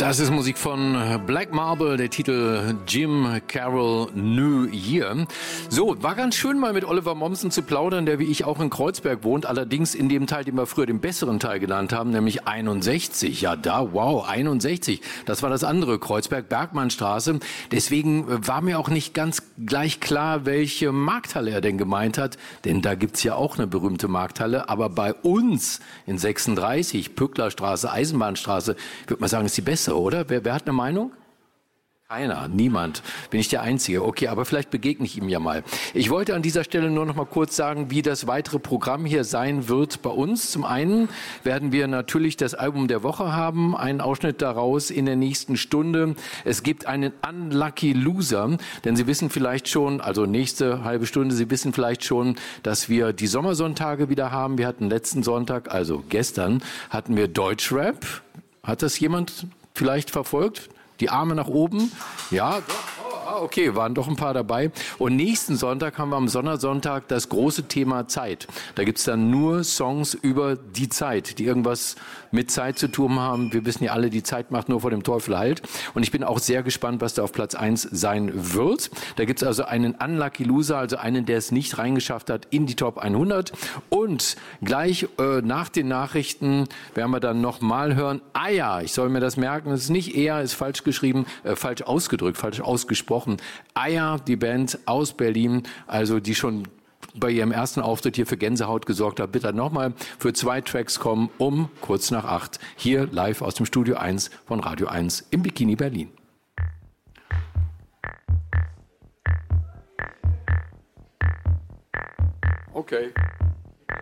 Das ist Musik von Black Marble, der Titel Jim Carroll New Year. So, war ganz schön mal mit Oliver Mommsen zu plaudern, der wie ich auch in Kreuzberg wohnt, allerdings in dem Teil, den wir früher den besseren Teil genannt haben, nämlich 61. Ja, da, wow, 61. Das war das andere, Kreuzberg-Bergmannstraße. Deswegen war mir auch nicht ganz gleich klar, welche Markthalle er denn gemeint hat, denn da gibt's ja auch eine berühmte Markthalle, aber bei uns in 36, Pücklerstraße, Eisenbahnstraße, würde man sagen, ist die bessere, oder? Wer hat eine Meinung? Keiner, niemand. Bin ich der Einzige. Okay, aber vielleicht begegne ich ihm ja mal. Ich wollte an dieser Stelle nur noch mal kurz sagen, wie das weitere Programm hier sein wird bei uns. Zum einen werden wir natürlich das Album der Woche haben, einen Ausschnitt daraus in der nächsten Stunde. Es gibt einen Unlucky Loser, denn Sie wissen vielleicht schon, also nächste halbe Stunde, Sie wissen vielleicht schon, dass wir die Sommersonntage wieder haben. Wir hatten letzten Sonntag, also gestern, hatten wir Deutschrap. Hat das jemand vielleicht verfolgt? Die Arme nach oben? Ja, okay, waren doch ein paar dabei. Und nächsten Sonntag haben wir am Sondersonntag das große Thema Zeit. Da gibt's dann nur Songs über die Zeit, die irgendwas mit Zeit zu tun haben. Wir wissen ja alle, die Zeit macht nur vor dem Teufel Halt. Und ich bin auch sehr gespannt, was da auf Platz 1 sein wird. Da gibt's also einen Unlucky Loser, also einen, der es nicht reingeschafft hat in die Top 100. Und gleich nach den Nachrichten werden wir dann nochmal hören. Ah ja, ich soll mir das merken, es ist nicht eher, ist falsch geschrieben, falsch ausgedrückt, falsch ausgesprochen. Aya, die Band aus Berlin, also die schon bei ihrem ersten Auftritt hier für Gänsehaut gesorgt hat, bitte nochmal für 2 Tracks kommen um kurz nach 8 hier live aus dem Studio 1 von Radio 1 im Bikini Berlin. Okay.